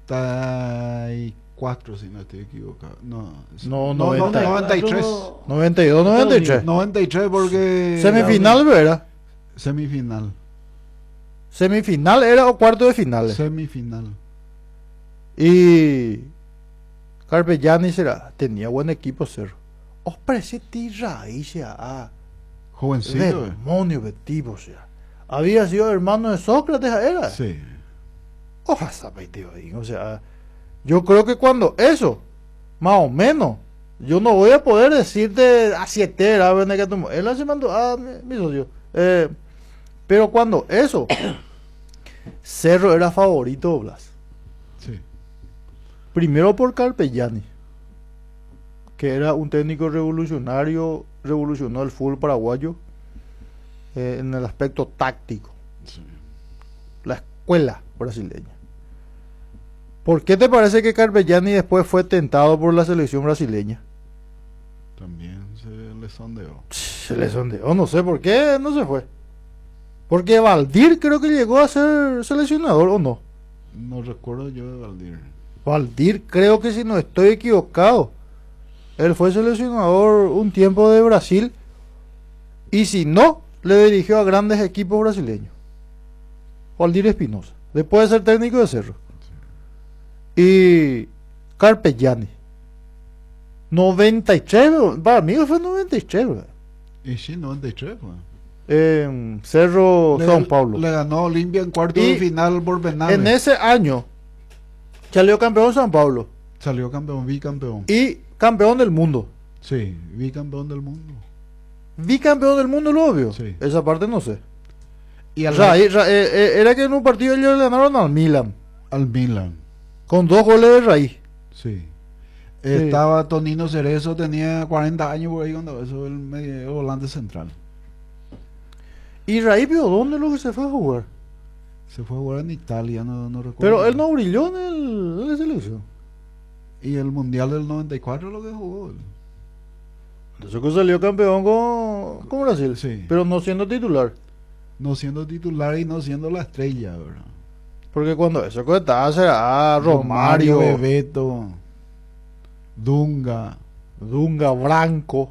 94, si no estoy equivocado. No, 93. 92, 93. 93 porque... Semifinal, ¿verdad? Semifinal. Semifinal era o cuarto de finales. Semifinal. Y Carpellani tenía buen equipo, Cerro. Os parece raíz ya. Jovencito. Demonio de tipo, o sea. Había sido hermano de Sócrates, era. Sí. Ojalá sabe, tío. O sea, yo creo que cuando eso, más o menos, yo no voy a poder decirte a 7 era, él se mandó mi socio. Pero cuando eso, Cerro era favorito, Blas. Sí. Primero por Carpellani, que era un técnico revolucionario, revolucionó el fútbol paraguayo en el aspecto táctico, Sí. la escuela brasileña. ¿Por qué te parece que Carpellani después fue tentado por la selección brasileña? También se le sondeó. Se le sondeó, no sé por qué no se fue. Porque Valdir creo que llegó a ser seleccionador, ¿o no? No recuerdo yo de Valdir. Valdir, creo que si no estoy equivocado, él fue seleccionador un tiempo de Brasil y si no, le dirigió a grandes equipos brasileños. Valdir Espinosa, después de ser técnico de Cerro. Y Carpellani, 93, para mí fue 93, ¿verdad? Y sí, 93, pues. En Cerro São Paulo. Le ganó a Olimpia en cuarto Y de final por penal. En ese año salió campeón São Paulo Salió campeón, bicampeón. y campeón del mundo. Sí, bicampeón del mundo. Bicampeón del mundo, lo obvio. Sí. Esa parte no sé. Y Era que en un partido ellos le ganaron al Milan al Milan. con 2 goles de Raíz. Sí. Estaba Tonino Cerezo, tenía 40 años por ahí cuando eso el medio volante central. Y Raíz, ¿pero dónde lo que se fue a jugar? Se fue a jugar en Italia, no recuerdo. Pero él no brilló en la selección. Y el Mundial del 94 lo que jugó. Eso que salió campeón con Brasil. Sí. Pero no siendo titular. No siendo titular y no siendo la estrella, ¿verdad? Porque cuando eso que estaba será Romario, Bebeto, Dunga. Branco,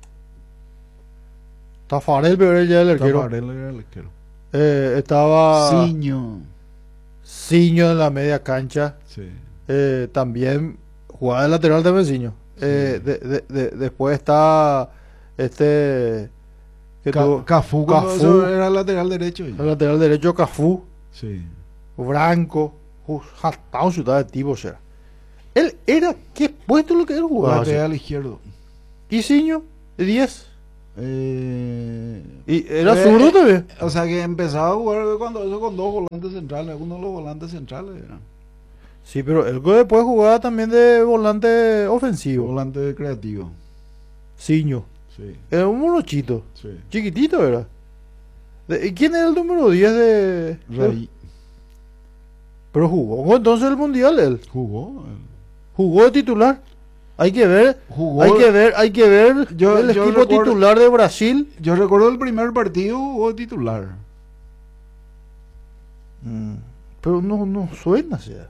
Tafarel, pero ya el arquero. Tafarel era el arquero. Estaba Ciño en la media cancha. Sí. También jugaba de lateral también Ciño. Después está Cafú, Cafú. era lateral derecho. El lateral derecho Cafú, Sí. Branco, Jatao ciudad de tipo será. Él era, ¿qué puesto lo que él jugaba? Lateral izquierdo. Y Ciño, de 10. Eh, Y era zurdo también. O sea que empezaba a jugar cuando eso con dos volantes centrales, uno de los volantes centrales era. Sí, pero él después jugaba también de volante ofensivo. Volante creativo. Ciño. Sí, Era un monochito. sí. Chiquitito era. ¿Y quién era el número 10 de...? Raí Pero jugó entonces el mundial él. jugó. Jugó de titular. Hay que ver. Jugó. Hay que ver Yo el equipo recuerdo- titular de Brasil. Yo recuerdo el primer partido jugó titular. Pero no suena, o sea.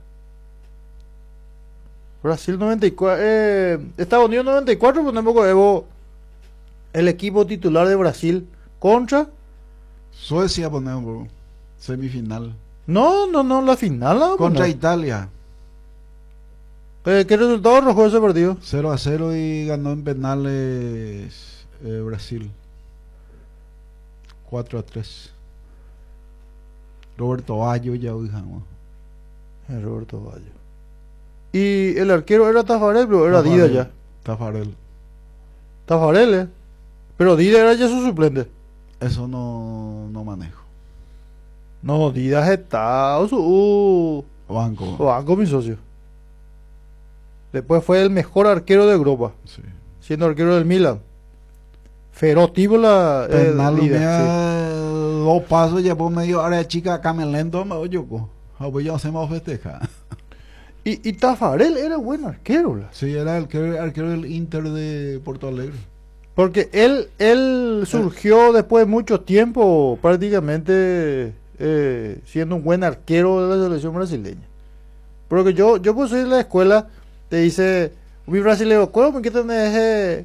Brasil 94. Estados Unidos 94, ponemos Evo. El equipo titular de Brasil contra. Suecia ponemos bro. Semifinal. No, la final. La Contra poner. Italia. ¿Qué resultado arrojó ese partido? 0-0 y ganó en penales Brasil. 4-3. Roberto Baggio ya dijamos. Roberto Baggio. Y el arquero era Tafarel, pero era Dida ya. Tafarel. Tafarel, Pero Dida era ya su suplente. Eso no manejo. No, Dida está su Banco. banco, mi socio. Después fue el mejor arquero de Europa, Sí. siendo arquero del Milan. Feroz tipo la Penal Dida, me dos pasos ya por medio área chica camelento me oye co. Pues ya hacemos festeja. sí. Y Tafarel era buen arquero, la. Sí, era el arquero del Inter de Porto Alegre. Porque él surgió después de mucho tiempo prácticamente siendo un buen arquero de la selección brasileña. Porque yo pues soy de la escuela, te dice, mi brasileño, ¿cómo que tenés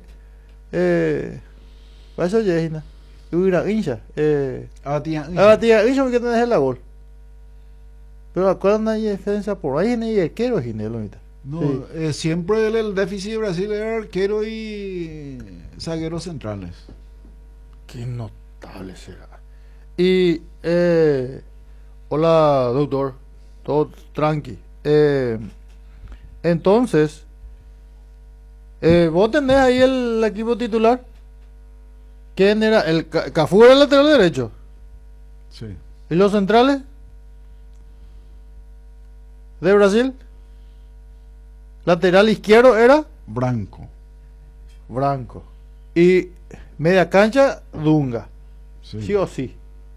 eso ya es una hincha? Tía. Tía, hincha, que tenés la gol. Pero acuerdan hay defensa por ahí, ni arquero, Ginelo, ahorita. No, Sí. siempre el déficit de Brasil era arquero y zagueros centrales. Qué notable será. Y, hola, doctor. Todo tranqui. Entonces, vos tenés ahí el equipo titular. ¿Quién era? El Cafú era el lateral derecho. Sí. ¿Y los centrales? ¿De Brasil? Lateral izquierdo era Branco. Branco. Y media cancha, Dunga. Sí. Sí o sí.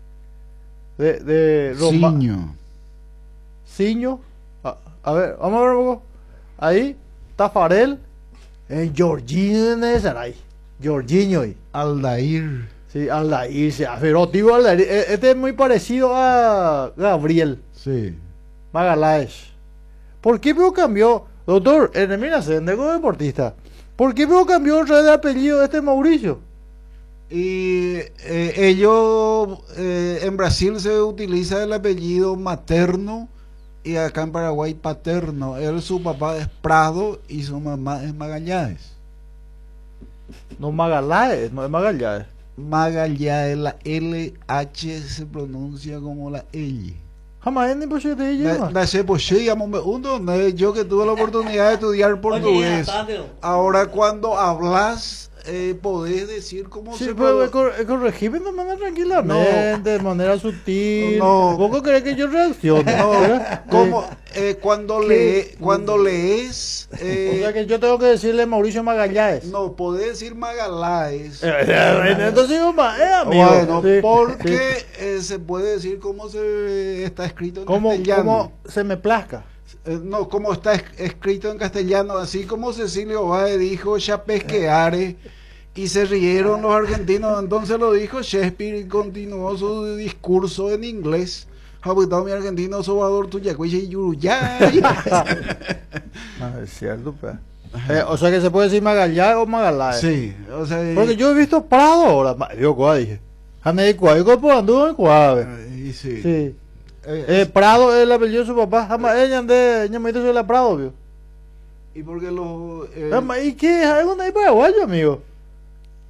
De Roma. Ciño. Ciño. A ver, vamos a ver un poco. Ahí, Tafarel. Jorginho de Saray. Jorginho ahí. Aldair. Sí, Aldair. Pero tipo Aldair. Este es muy parecido a Gabriel Sí. Magaláes. ¿Por qué veo cambió? Doctor, mira, como deportista. ¿Por qué veo cambió otra vez de apellido este Mauricio? Y ellos en Brasil se utiliza el apellido materno y acá en Paraguay paterno. Su papá es Prado y su mamá es Magallanes. No Magaláes, no es Magallanes. Magallanes, la LH se pronuncia como la L. Jamás ni por de ella. Nace por yo que tuve la oportunidad de estudiar portugués. Ahora cuando hablas podés decir cómo Sí, se pero pronuncia. corregime de manera tranquilamente, de manera sutil. No. ¿Tampoco crees que yo reaccione? No, ¿verdad? como cuando ¿Qué? lees O sea que yo tengo que decirle Mauricio Magallanes. no podés decir Magaláes. Entonces yo amigo. Bueno, Sí, porque sí. se puede decir cómo se está escrito en Como castellano. se me plazca. No, como está escrito en castellano, así como Cecilio Báez dijo ya pesqueare y se rieron los argentinos, entonces lo dijo Shakespeare y continuó su discurso en inglés. Habitado mi argentino, sobador, tuyacuiche y yuruyay. Es cierto, pues. O sea que se puede decir Magallanes o Magallanes. Sí, o sea, Porque yo he visto Prado ahora. Yo cuál dije. Jane Cuadro por anduvo en Cuave. y sí. Sí. Prado es el apellido de su papá. Jamás ella me dice la Prado, vio. Y porque los ¿Y qué es algo de paraguayo, amigo?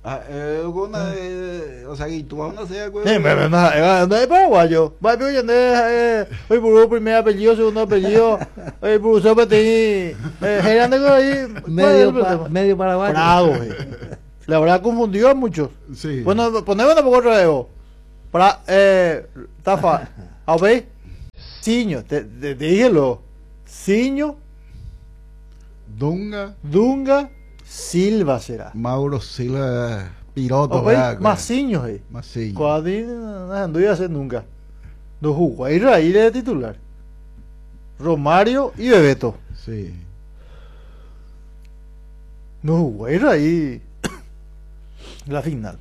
O sea, que tú aún no se No es paraguayo. Va pero ya hoy por primer apellido, segundo apellido. Hoy por usar para ti. Gerando ahí. Medio paraguayo. Bravo, la verdad confundió a muchos. Sí. Bueno, ponemos tampoco otra vez. Para, Tafa. A ver. Ciño, te dígelo. Ciño, Dunga, Silva será. Mauro Silva, piloto, Ok, ¿verdad? Maciño, Maciño. Cuadrín, no iba a hacer nunca. No jugó ahí Raíz de titular. Romario y Bebeto. Sí. No jugó ahí Raíz la final.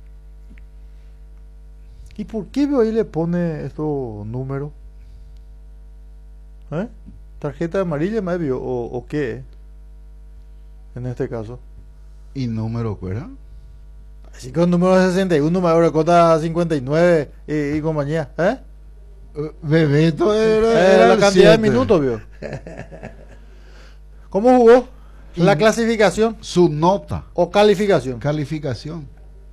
¿Y por qué ahí le pone estos números? ¿Eh? ¿Tarjeta amarilla me vio o qué? En este caso. ¿Y número, cuera? Así con número 61, me cota 59 y compañía. ¿Eh? Bebeto era La el cantidad de 7. minutos, vio. ¿Cómo jugó? La clasificación Su nota. o calificación. Calificación.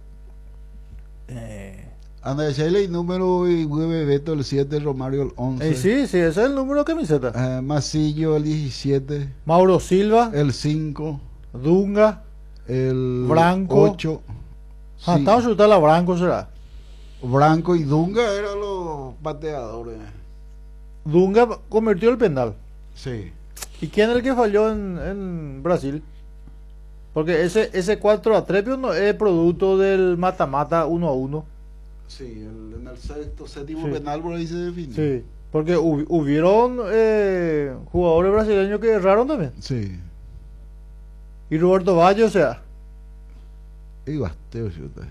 Anda, echarle el número y Bebeto el 7, Romario el 11. Sí, ese es el número de camiseta. Macillo el 17, Mauro Silva, el 5, Dunga, el Branco. 8. Sí. Estamos chutando a Branco, será. Branco y Dunga eran los pateadores. Dunga convirtió el penal. Sí. ¿Y quién es el que falló en Brasil? Porque ese 4-3 no es producto del mata-mata 1-1. Sí, en el sexto, séptimo Sí. penal por ahí se define. Sí, porque hubieron jugadores brasileños que erraron también. Sí. Y Roberto Baggio, o sea. Y basteo, chuta.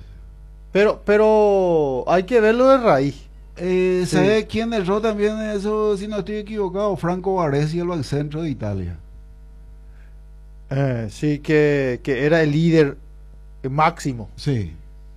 Pero hay que verlo de raíz. ¿Sabe quién erró también eso, si no estoy equivocado? Franco Baresi, el centro de Italia. Sí, que era el líder máximo. Sí.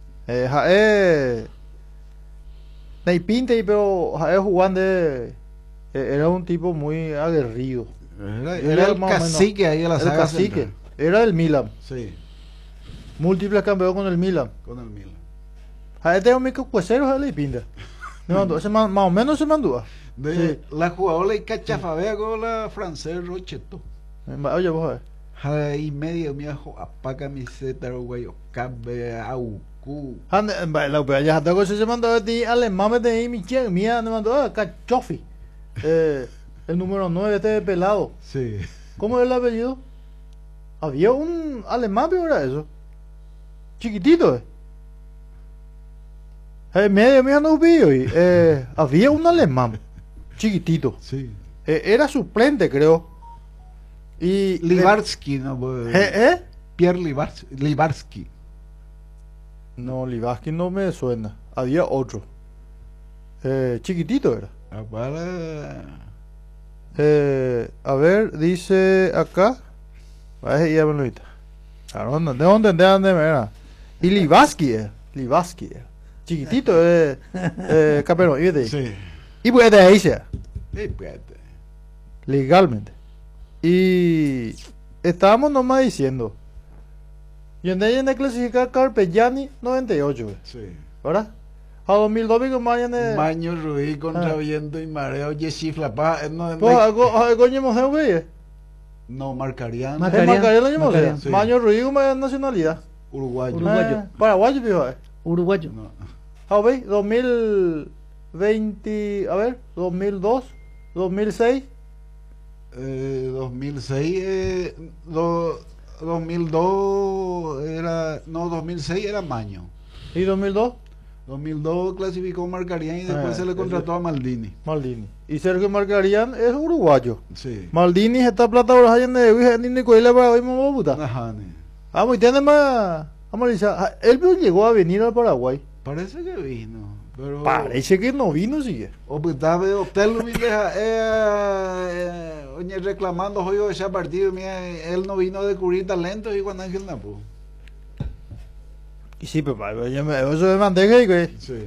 Neipinte, pero jugando era un tipo muy aguerrido. Era el más o menos cacique ahí de la el saga cacique. central. Era del Milan. Sí, Múltiples campeón con el Milan. con el Milan. Este es un mico cuecero, le pinta. Ese más o menos se mandó. De Sí. la jugadora y cachafabea con la francés Rocheto. Oye, vos a ver. Ahí medio mi ajo apa camiseta uruguayo cabe aucu. La UPA ya hasta que se mandó a ti alemán de ahí mi quién mía me mandó a Cachofi. El número 9 este pelado. Sí. ¿Cómo es el apellido? Había un alemán, pero era eso. Chiquitito, medio mía no vi hoy. Había un alemán chiquitito. Sí. Era suplente, creo. Y Libarsky, no Pierre Libarsky. No, Libaski no me suena. Había otro. Chiquitito era. A ver, dice acá. Ya me lo viste. ¿De dónde era? Y Libaski era. Chiquitito, capero, y de ahí. Sí. Y pues de ahí sea. Espérate. Legalmente. Y estábamos nomás diciendo. Y en ella de clasificar Carpegiani 98, Sí. ¿verdad? A 2002 que mañana. Maño Ruiz contra viento y mareo. Yeshifla pa. Pues algo ñemoseo, güey. No, marcarían. Marcaría la ñemoseo. Sí. Maño Ruiz como es nacionalidad. Uruguayo. Uruguayo. Paraguayo, fijo. Uruguayo. No. A ver, 2020. A ver, 2002, 2006. 2006. 2002 era. No, 2006 era Maño. ¿Y 2002? 2002 clasificó Marcarían y después se le contrató a Maldini. Maldini. Y Sergio Marcarían es uruguayo. Sí. Maldini está plata ahora allá en el ni coila para hoy me puta. Ajá, Vamos, y tiene más. Vamos a decir, él llegó a venir al Paraguay. parece que vino. Pero Parece que no vino, sigue. o pues estaba de hotel oye, reclamando hoy ese partido, mira, él no vino a descubrir talentos y Juan Ángel Napo. Y sí, papá, eso me manteca y que. Sí.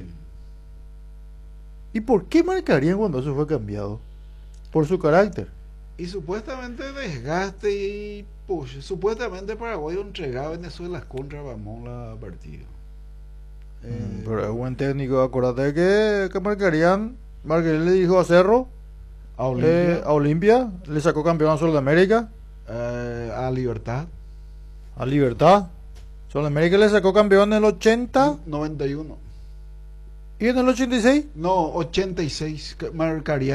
¿Y por qué Marcarían cuando eso fue cambiado? Por su carácter. Y supuestamente desgaste y Pues supuestamente Paraguay entregaba a Venezuela contra Bamón la partida. Pero es buen técnico. Acuérdate que marcarían. Margarín le dijo a Cerro, A Olimpia, a Olimpia, le sacó campeón a Sudamérica, a Libertad, a Libertad. Sudamérica le sacó campeón en el 80 91. y en el 86. No, 86 marcaría